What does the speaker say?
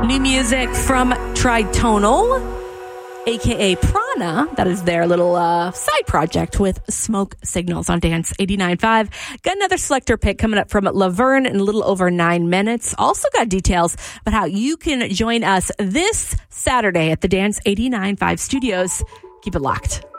New music from Tritonal, a.k.a. Prana. That is their little side project with Smoke Signals on Dance 89.5. Got another selector pick coming up from Laverne in a little over 9 minutes. Also got details about how you can join us this Saturday at the Dance 89.5 studios. Keep it locked.